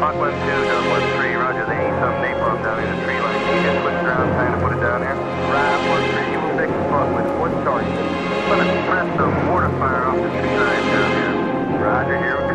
Mach 1-2, Delta 1-3, roger. They need some napalm down in the tree line. Can you just switch around time to put it down there? Right, 1-3, you will fix the spot with one target. Let's press the mortar fire off the tree line down here. Roger, here we go.